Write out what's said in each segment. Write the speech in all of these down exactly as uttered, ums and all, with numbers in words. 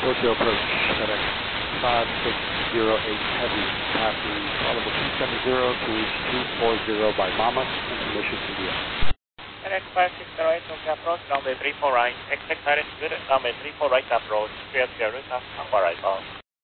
Tokyo approach, FedEx five six zero eight Heavy, passing Oliver two seven zero to reach two four zero by Monmouth, information India. FedEx five six zero eight Tokyo approach, runway three four right, expect direct good, runway three four right approach, clear to route and Tango arrival.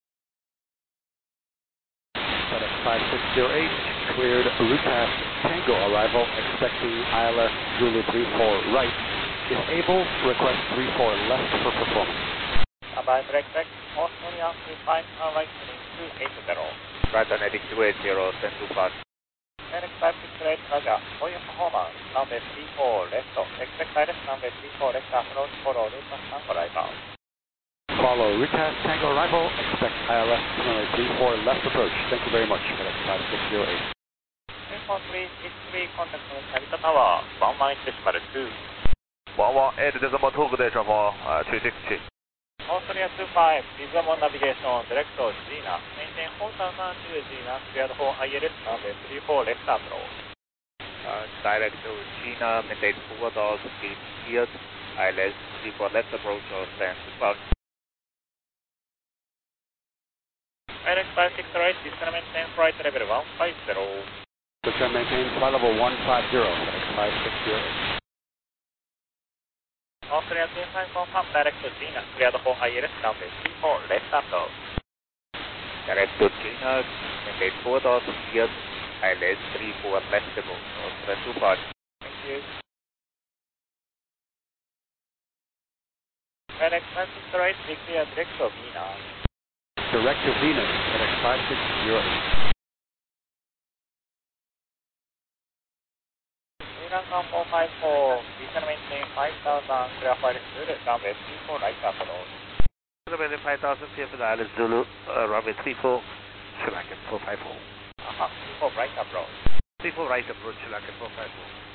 FedEx five six zero eight, cleared route pass Tango arrival, expecting I L S Zulu three four right. If able, request three four left for performance. Standby for expect, Australia two five, right heading two eight zero. Right on heading two eight zero, send two fast. FedEx five six zero eight, Roger, for your performance, runway three four left, expect direct runway three four left approach, follow route and Tango arrival. Follow route pass Tango arrival, expect I L S runway three four left approach. Thank you very much, FedEx five six zero eight. three four three six three, contact with Narita Tower, one one decimal two. one one eight decimal two, good day, travel, uh, three six three. Australia two five, reasonable navigation, direct to Gina, maintain four thousand two Gina, cleared for I L S runway three four left approach. Uh, direct to Gina, maintain four thousand feet, cleared, I L S three four left approach, or send two fast. FedEx five six zero eight, descend maintain flight level one five zero. Descend maintain flight level one five zero, FedEx five six zero eight. Australia two five, confirm direct to Gina, cleared for I L S runway three four left approach. Direct to Gina, maintain four thousand cleared, I L S three four left approach, or send two fast. Thank you. FedEx five six zero eight, declare direct to Gina. Direct to Venus, FedEx five six zero eight. Lanka four five four, descend maintain five thousand, clear flight good, runway three four right approach. Runway five thousand feet for the I L S Zulu, uh, runway three four, Sri Lankan four five four. Uh-huh, three four right approach. three four right approach, Sri Lankan four five four.